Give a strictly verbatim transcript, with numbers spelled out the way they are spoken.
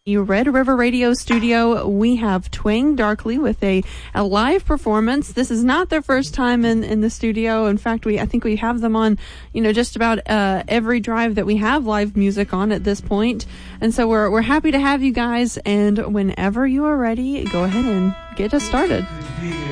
The Red River Radio Studio, we have Twang Darkly with a, a live performance. This is not their first time in, in the studio. In fact, we I think we have them on, you know, just about uh, every drive that we have live music on at this point. And so we're we're happy to have you guys. And whenever you are ready, go ahead and get us started.